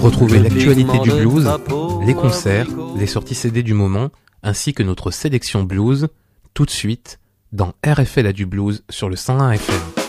Retrouvez l'actualité du blues, les concerts, les sorties CD du moment, ainsi que notre sélection blues, tout de suite, dans RFL a du blues sur le 101 FM.